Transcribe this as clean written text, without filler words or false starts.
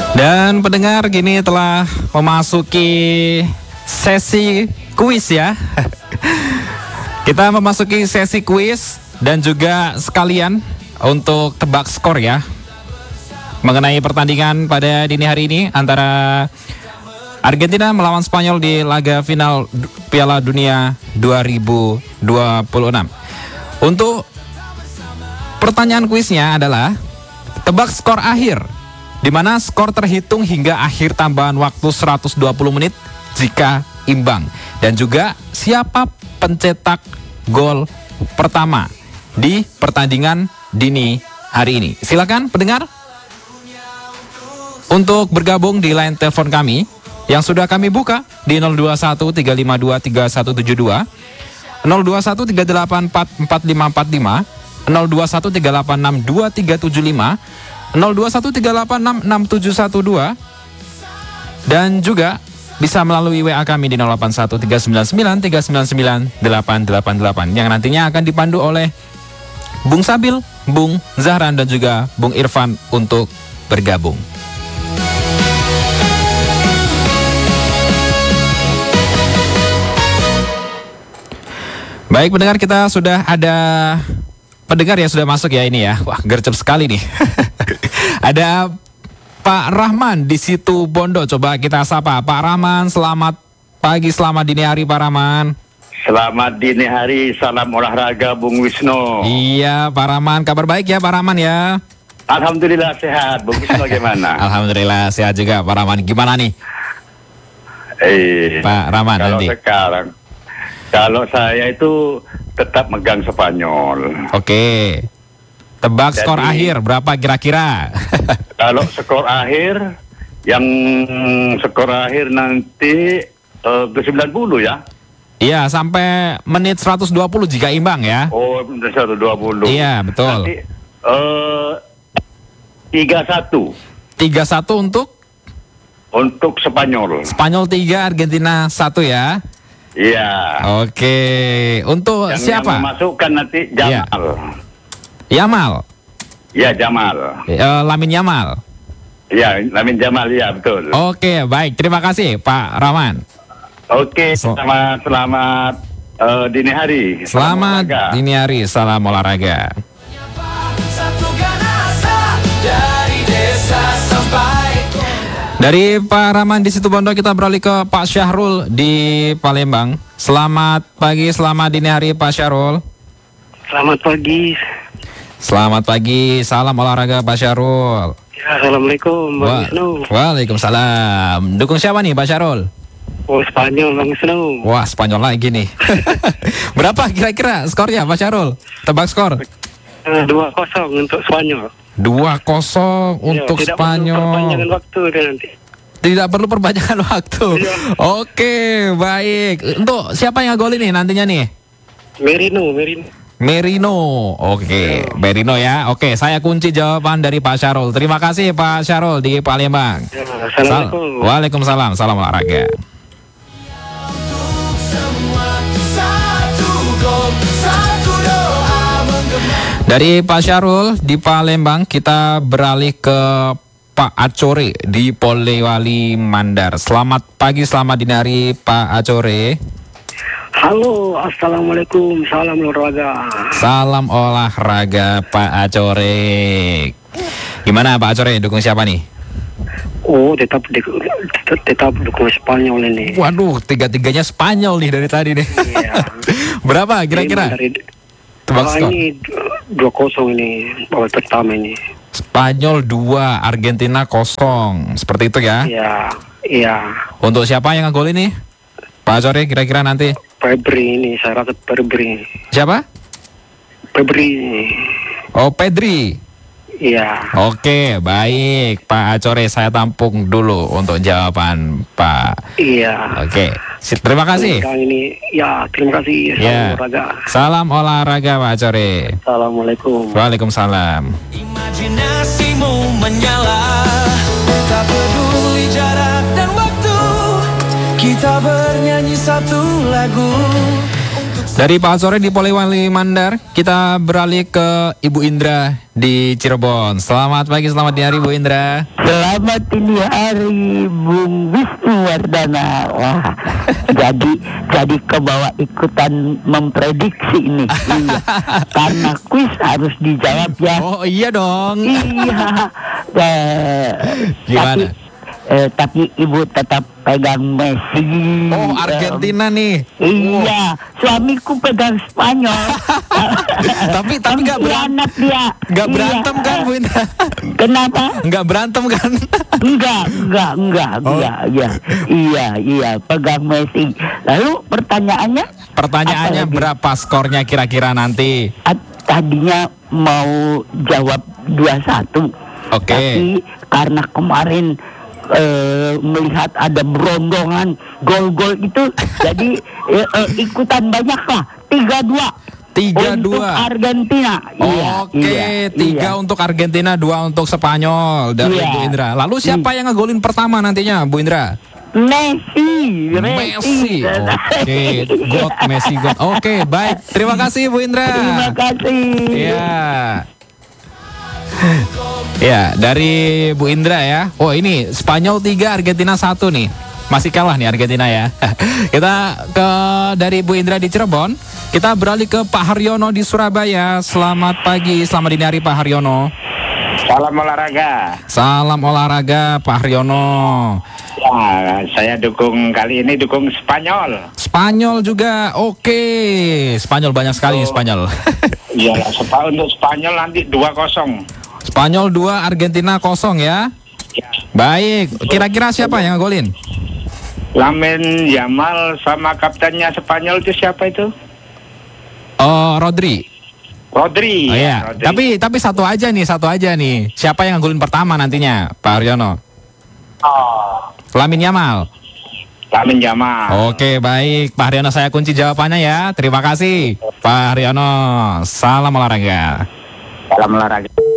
Dan pendengar, kini telah memasuki sesi kuis ya. Kita memasuki sesi kuis dan juga sekalian untuk tebak skor ya, mengenai pertandingan pada dini hari ini antara Argentina melawan Spanyol di laga final Piala Dunia 2026. Untuk pertanyaan kuisnya adalah tebak skor akhir, di mana skor terhitung hingga akhir tambahan waktu 120 menit jika imbang. Dan juga siapa pencetak gol pertama di pertandingan dini hari ini. Silakan pendengar untuk bergabung di line telepon kami yang sudah kami buka di 021 352 3172, 021 384 4545, 021 386 2375, 021 386 6712, dan juga bisa melalui WA kami di 081 399 399 888 yang nantinya akan dipandu oleh Bung Sabil, Bung Zahran, dan juga Bung Irfan untuk bergabung. Baik pendengar, kita sudah ada pendengar yang sudah masuk ya ini ya. Wah, gercep sekali nih. Ada Pak Rahman di situ Bondo. Coba kita sapa Pak Rahman. Selamat pagi, selamat dini hari Pak Rahman. Selamat dini hari, salam olahraga Bung Wisnu. Iya Pak Rahman, kabar baik ya Pak Rahman ya. Alhamdulillah sehat, Bung Wisnu gimana? Alhamdulillah sehat juga Pak Rahman. Gimana nih Pak Rahman kalau nanti? Sekarang, kalau saya itu tetap megang Spanyol. Oke. Tebak skor akhir berapa kira-kira? Kalau skor akhir, yang skor akhir nanti 90 ya? Iya, sampai menit 120 jika imbang ya. Oh, 120. Iya, betul. Nanti 3-1. 3-1 untuk Spanyol. Spanyol 3, Argentina 1 ya. Iya. Oke. Untuk siapa? Yang memasukkan nanti Jamal. Yamal. Ya, Jamal. Lamin Yamal. Ya, Lamin Jamal, ya betul. Oke, baik. Terima kasih Pak Rahman. Oke, selamat dini hari. Selamat dini hari, salam olahraga. Dari Pak Rahman di situ Bondo, kita beralih ke Pak Syahrul di Palembang. Selamat pagi, selamat dini hari Pak Syahrul. Selamat pagi. Selamat pagi, salam olahraga Pak Syahrul. Ya, Assalamualaikum Bang Wisnu. Waalaikumsalam. Dukung siapa nih Pak Syahrul? Oh, Spanyol Bang Wisnu. Wah, Spanyol lagi nih. Berapa kira-kira skornya Pak Syahrul? Tebak skor. 2-0 untuk Spanyol. 2-0 untuk tidak Spanyol. Perlu perpanjangan waktu nanti. Tidak perlu perpanjangan waktu. Iya. Oke, baik. Untuk siapa yang gol ini nantinya nih? Merino. Oke, Merino ya. Oke, saya kunci jawaban dari Pak Syahrul. Terima kasih Pak Syahrul di Palembang. Ya, Assalamualaikum. Waalaikumsalam. Salam olahraga. Dari Pak Syahrul di Palembang, kita beralih ke Pak Acore di Polewali Mandar. Selamat pagi, selamat dini hari Pak Acore. Halo, Assalamualaikum. Salam olahraga. Salam olahraga Pak Acore. Gimana Pak Acore, dukung siapa nih? Oh, tetap dukung Spanyol ini. Waduh, tiga-tiganya Spanyol nih dari tadi nih. Iya. Berapa kira-kira? Tebak skor. Ini 2-0 ini babak pertama ini. Spanyol 2, Argentina 0. Seperti itu ya? Iya. Untuk siapa yang ngegol ini? Pak Acore kira-kira nanti? Febri ini, saya rasa Febri. Siapa? Febri. Oh, Pedri. Iya. Oke, baik Pak Acore, saya tampung dulu untuk jawaban Pak. Iya. Oke, terima kasih. Ini, ya, terima kasih. Salam olahraga. Salam olahraga Pak Acore. Assalamualaikum. Waalaikumsalam. Imajinasimu menyala, tak peduli jarak dan waktu, kita bernyanyi satu lagu. Dari Pak Sore di Polewali Mandar, kita beralih ke Ibu Indra di Cirebon. Selamat pagi, selamat dini hari Bu Indra. Selamat dini hari Bung Wisnuwardana. Wah, jadi kebawa ikutan memprediksi ini. Iya. Karena kuis harus dijawab ya. Oh iya dong. Iya. Gimana? Tapi Ibu tetap pegang Messi. Oh, Argentina nih. Iya, suamiku pegang Spanyol. Tapi nggak berantem. Dia. Nggak berantem Iya. kan Bu Indra? Kenapa? Nggak berantem kan? Enggak, Oh. Iya, pegang Messi. Lalu Pertanyaannya Apalagi? berapa skornya kira-kira nanti? Tadinya mau jawab 2-1. Oke. Tapi karena kemarin melihat ada berondongan gol-gol itu, jadi ikutan banyak lah. 3-2. 3-2 untuk Argentina. Oke, 3 untuk Argentina, 2 untuk Spanyol dari Iya. Bu Indra. Lalu siapa yang ngegolin pertama nantinya Bu Indra? Messi. Oke, God Messi God. Oke, baik. Terima kasih Bu Indra. Terima kasih. Iya. Ya, dari Bu Indra ya. Oh, ini Spanyol 3, Argentina 1 nih. Masih kalah nih Argentina ya. Kita dari Bu Indra di Cirebon. Kita beralih ke Pak Haryono di Surabaya. Selamat pagi, selamat dini hari Pak Haryono. Salam olahraga. Salam olahraga Pak Haryono. Ya, saya kali ini dukung Spanyol. Spanyol juga, oke. Spanyol banyak sekali Spanyol. Iya, untuk Spanyol nanti 2-0. Spanyol 2, Argentina 0 ya. Ya. Baik, kira-kira siapa yang ngegolin? Lamine Yamal sama kaptennya Spanyol itu siapa itu? Oh, Rodri. Rodri. Oh iya, Rodri. tapi satu aja nih. Siapa yang ngegolin pertama nantinya, Pak Haryono? Lamine Yamal. Lamine Yamal. Oke, baik. Pak Haryono, saya kunci jawabannya ya. Terima kasih, Pak Haryono. Salam olahraga. Salam olahraga.